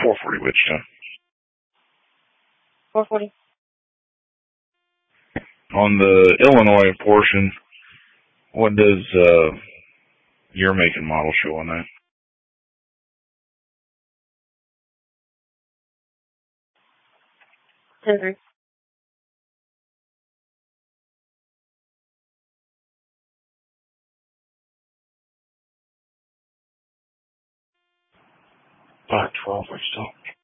440 Wichita. 440. On the Illinois portion, what does your make and model show on that? Ten-3. $512 Wichita.